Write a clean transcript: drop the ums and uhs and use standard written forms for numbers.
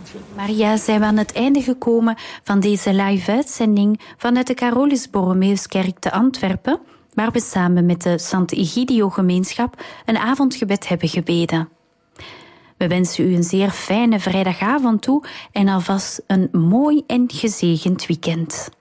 Maria, zijn we aan het einde gekomen van deze live-uitzending vanuit de Carolus Borromeuskerk te Antwerpen, waar we samen met de Sant'Egidio-gemeenschap een avondgebed hebben gebeden. We wensen u een zeer fijne vrijdagavond toe en alvast een mooi en gezegend weekend.